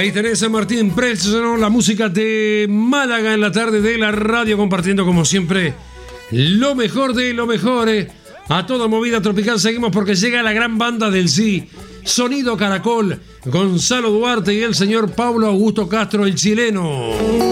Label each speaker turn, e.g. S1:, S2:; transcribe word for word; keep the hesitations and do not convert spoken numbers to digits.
S1: Ahí tenés a Martín Preso, la música de Málaga en la tarde de la radio, compartiendo como siempre lo mejor de lo mejor. Eh. A toda movida tropical seguimos porque llega la gran banda del sí. Sonido Caracol, Gonzalo Duarte y el señor Pablo Augusto Castro, el chileno.